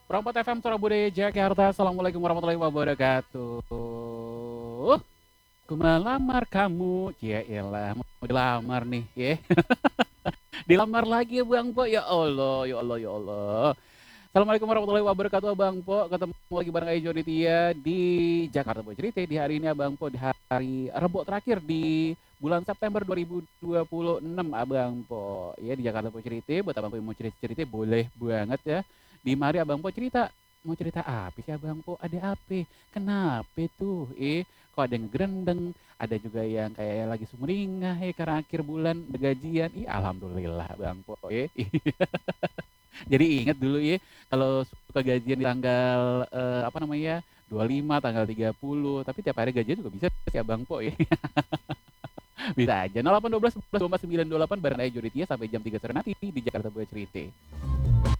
Prompat FM Surabaya Jakarta. Assalamualaikum warahmatullahi wabarakatuh. Ku melamar kamu. Ya elah, mau dilamar nih, ya. Dilamar lagi ya Bang Po. Ya Allah, ya Allah, ya Allah. Assalamualaikum warahmatullahi wabarakatuh Bang Po. Ketemu lagi bareng Ayo Jonitia di Jakarta Boy Cerita di hari ini Abang Po, di hari Rebo terakhir di bulan September 2026 Abang Po. Ya di Jakarta Boy Cerita, buat Abang Po yang mau cerita-cerita boleh banget ya. Di mari Abang Po cerita. Mau cerita apa sih Abang Po? Ada apa? Kenapa tuh? Kok ada yang gerendeng, ada juga yang kayak lagi sumringah karena akhir bulan gajian. Alhamdulillah Bang Po. Jadi ingat dulu ya, kalau suka gajian di tanggal apa namanya 25, tanggal 30, tapi tiap hari gajian juga bisa sih Abang Po ya. Bisa aja. 0812 11 24 928 bareng Ayo Joditia sampai jam 3 sore nanti di Jakarta Boy Cerita.